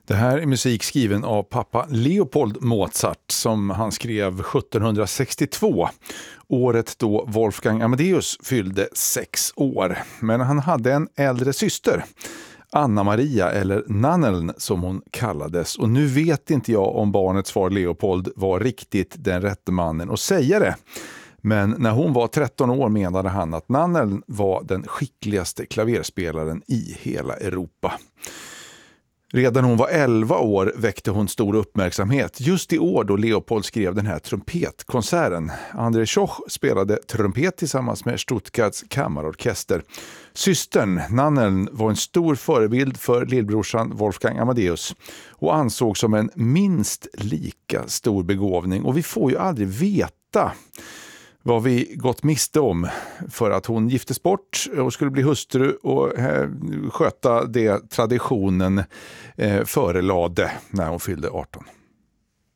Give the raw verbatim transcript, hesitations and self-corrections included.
Det här är musik skriven av pappa Leopold Mozart som han skrev sjuttonhundrasextiotvå, året då Wolfgang Amadeus fyllde sex år. Men han hade en äldre syster, Anna Maria eller Nanneln som hon kallades. Och nu vet inte jag om barnets far Leopold var riktigt den rätte mannen att säga det. Men när hon var tretton år menade han att Nanneln var den skickligaste klaverspelaren i hela Europa. Redan hon var elva år väckte hon stor uppmärksamhet. Just i år då Leopold skrev den här trumpetkonserten. André Schoch spelade trumpet tillsammans med Stuttgarts kammarorkester. Systern, Nanneln, var en stor förebild för lillbrorsan Wolfgang Amadeus och ansågs som en minst lika stor begåvning. Och vi får ju aldrig veta vad vi gått miste om för att hon giftes bort och skulle bli hustru och sköta det traditionen förelade när hon fyllde arton.